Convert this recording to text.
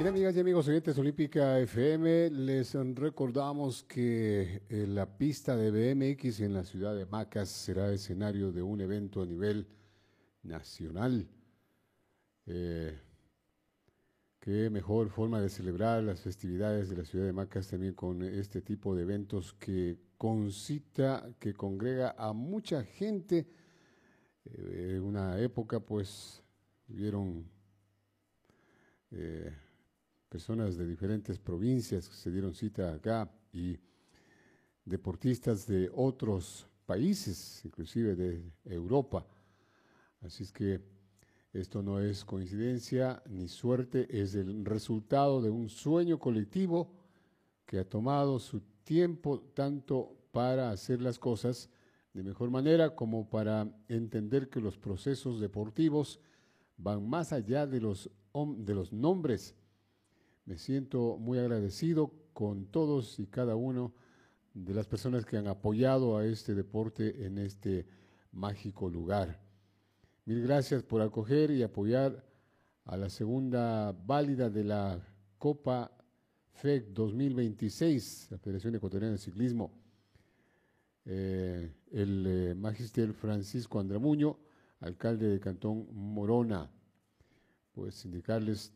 Bien, amigas y amigos oyentes Olímpica FM, les recordamos que la pista de BMX en la ciudad de Macas será escenario de un evento a nivel nacional. Eh, Qué mejor forma de celebrar las festividades de la ciudad de Macas también con este tipo de eventos que concita, que congrega a mucha gente. En una época, pues, hubieron eh, personas de diferentes provincias que se dieron cita acá y deportistas de otros países, inclusive de Europa. Así es que esto no es coincidencia ni suerte, es el resultado de un sueño colectivo que ha tomado su tiempo tanto para hacer las cosas de mejor manera como para entender que los procesos deportivos van más allá de los nombres. Me siento muy agradecido con todos y cada uno de las personas que han apoyado a este deporte en este mágico lugar. Mil gracias por acoger y apoyar a la segunda válida de la Copa FEC 2026, la Federación Ecuatoriana de Ciclismo. El Magister Francisco Andramuño, alcalde de Cantón Morona. Pues indicarles